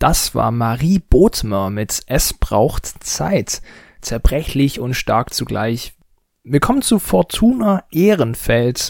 Das war Marie Bodmer mit Es braucht Zeit. Zerbrechlich und stark zugleich. Wir kommen zu Fortuna Ehrenfeld.